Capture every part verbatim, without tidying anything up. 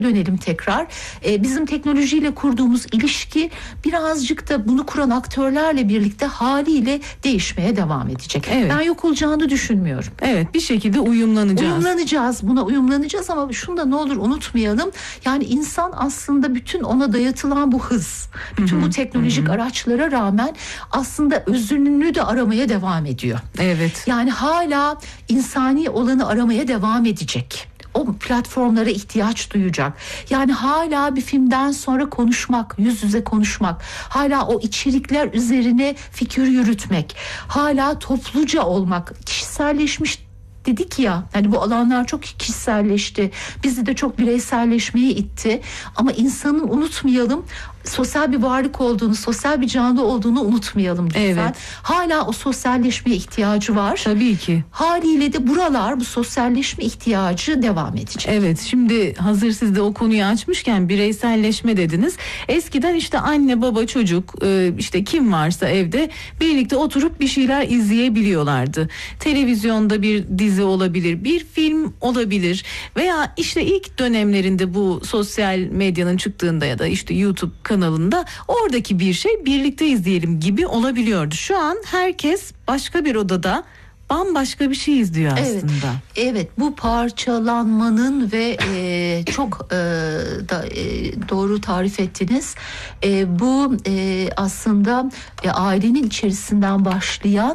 dönelim tekrar. Ee, bizim teknolojiyle kurduğumuz ilişki birazcık da bunu kuran aktörlerle birlikte haliyle değişmeye devam edecek. Evet. Ben yok olacağını düşünmüyorum. Evet, bir şekilde uyumlanacağız. Uyumlanacağız, buna uyumlanacağız ama şunu da ne olur unutmayalım. Yani insan aslında bütün ona dayatılan bu hız, bütün Hı-hı. bu teknolojik Hı-hı. araçlara rağmen aslında özünü de aramaya devam ediyor. Evet. Yani hala insani olanı aramaya devam edecek. O platformlara ihtiyaç duyacak. Yani hala bir filmden sonra konuşmak, yüz yüze konuşmak, hala o içerikler üzerine fikir yürütmek, hala topluca olmak, kişiselleşmiş dedik ya, hani bu alanlar çok kişiselleşti. Bizi de çok bireyselleşmeye itti. Ama insanın unutmayalım, sosyal bir varlık olduğunu, sosyal bir canlı olduğunu unutmayalım lütfen. Evet. Hala o sosyalleşmeye ihtiyacı var. Tabii ki. Haliyle de buralar, bu sosyalleşme ihtiyacı devam edecek. Evet, şimdi hazır siz de o konuyu açmışken bireyselleşme dediniz. Eskiden işte anne, baba, çocuk, işte kim varsa evde birlikte oturup bir şeyler izleyebiliyorlardı. Televizyonda bir dizi olabilir, bir film olabilir veya işte ilk dönemlerinde bu sosyal medyanın çıktığında ya da işte YouTube kanalında oradaki bir şey birlikte izleyelim gibi olabiliyordu. Şu an herkes başka bir odada bambaşka bir şey izliyor aslında. Evet, evet, bu parçalanmanın ve e, çok e, da, e, doğru tarif ettiniz. E, bu e, aslında e, ailenin içerisinden başlayan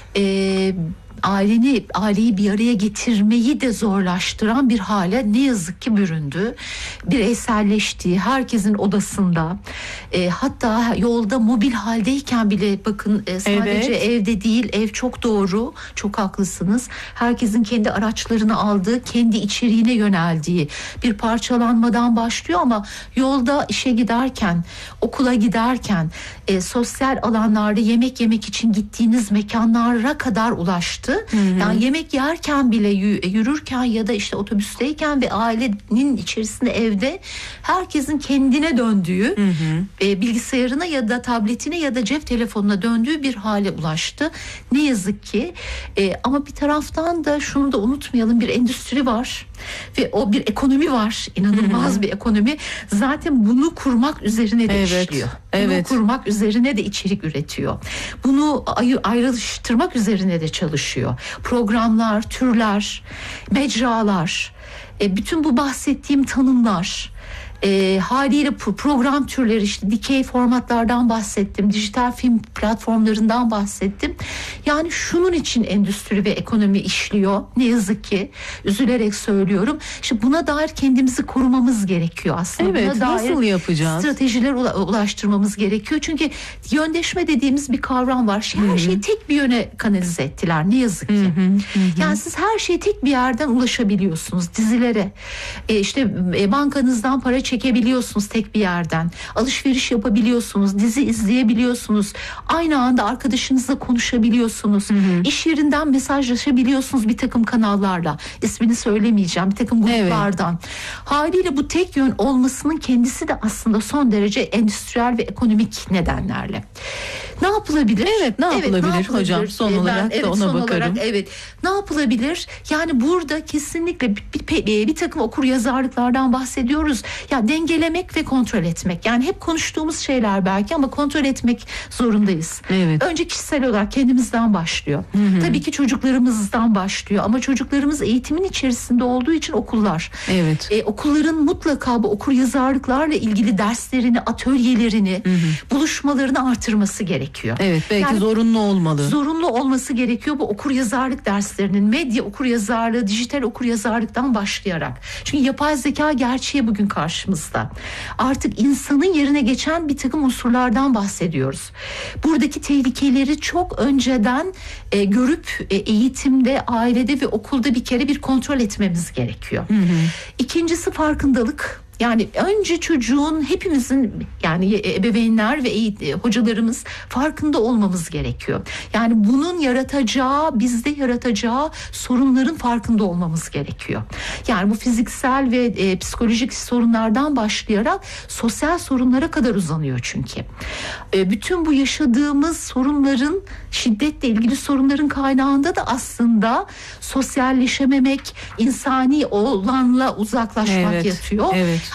e, aileni, aileyi bir araya getirmeyi de zorlaştıran bir hale ne yazık ki büründü. Bireyselleştiği, herkesin odasında, e, hatta yolda mobil haldeyken bile bakın e, sadece evet. evde değil, ev çok doğru, çok haklısınız. Herkesin kendi araçlarını aldığı, kendi içeriğine yöneldiği bir parçalanmadan başlıyor ama yolda işe giderken, okula giderken, e, sosyal alanlarda yemek yemek için gittiğiniz mekanlara kadar ulaştı. Hı hı. Yani yemek yerken bile, yürürken ya da işte otobüsteyken ve ailenin içerisinde, evde herkesin kendine döndüğü, hı hı. E, bilgisayarına ya da tabletine ya da cep telefonuna döndüğü bir hale ulaştı. Ne yazık ki. E, ama bir taraftan da şunu da unutmayalım, bir endüstri var ve o bir ekonomi var. İnanılmaz hı hı. bir ekonomi. Zaten bunu kurmak üzerine de evet. işliyor. Evet. Bunu kurmak üzerine de içerik üretiyor. Bunu ay- ayrıştırmak üzerine de çalışıyor. Programlar, türler, mecralar, e, bütün bu bahsettiğim tanımlar, e, haliyle program türleri, işte dikey formatlardan bahsettim, dijital film platformlarından bahsettim. Yani şunun için endüstri ve ekonomi işliyor. Ne yazık ki, üzülerek söylüyorum. İşte buna dair kendimizi korumamız gerekiyor aslında. Evet, buna dair nasıl yapacağız? Stratejiler ulaştırmamız gerekiyor. Çünkü yöndeşme dediğimiz bir kavram var. Her Hı-hı. şeyi tek bir yöne kanalize ettiler. Ne yazık ki. Hı-hı. Hı-hı. Yani siz her şeye tek bir yerden ulaşabiliyorsunuz. Dizilere, e işte e, bankanızdan para çekebiliyorsunuz tek bir yerden. Alışveriş yapabiliyorsunuz. Dizi izleyebiliyorsunuz. Aynı anda arkadaşınızla konuşabiliyorsunuz. Hı hı. İş yerinden mesajlaşabiliyorsunuz bir takım kanallarla. İsmini söylemeyeceğim. Bir takım gruplardan. Evet. Haliyle bu tek yön olmasının kendisi de aslında son derece endüstriyel ve ekonomik nedenlerle. Ne yapılabilir? Evet, ne yapılabilir, evet, ne yapılabilir hocam? Son olarak ben, da evet, ona son bakarım. Olarak, evet. Ne yapılabilir? Yani burada kesinlikle bir, bir, bir, bir takım okur yazarlıklardan bahsediyoruz. Ya dengelemek ve kontrol etmek. Yani hep konuştuğumuz şeyler belki ama kontrol etmek zorundayız. Evet. Önce kişisel olarak kendimizden başlıyor. Hı hı. Tabii ki çocuklarımızdan başlıyor ama çocuklarımız eğitimin içerisinde olduğu için okullar. Evet. Ee, okulların mutlaka bu okur yazarlıklarla ilgili derslerini, atölyelerini, hı hı. buluşmalarını artırması gerekiyor. Evet, belki yani zorunlu olmalı. Zorunlu olması gerekiyor bu okur yazarlık derslerinin, medya okur yazarlığı, dijital okur yazarlıktan başlayarak. Çünkü yapay zeka gerçeği bugün karşımızda. Artık insanın yerine geçen bir takım unsurlardan bahsediyoruz. Buradaki tehlikeleri çok önceden e, görüp e, eğitimde, ailede ve okulda bir kere bir kontrol etmemiz gerekiyor. Hı hı. İkincisi farkındalık. Yani önce çocuğun, hepimizin, yani ebeveynler ve eğitim, hocalarımız farkında olmamız gerekiyor. Yani bunun yaratacağı, bizde yaratacağı sorunların farkında olmamız gerekiyor. Yani bu fiziksel ve e, psikolojik sorunlardan başlayarak sosyal sorunlara kadar uzanıyor çünkü. E, bütün bu yaşadığımız sorunların, şiddetle ilgili sorunların kaynağında da aslında sosyalleşememek, insani olanla uzaklaşmak evet, yatıyor. Evet.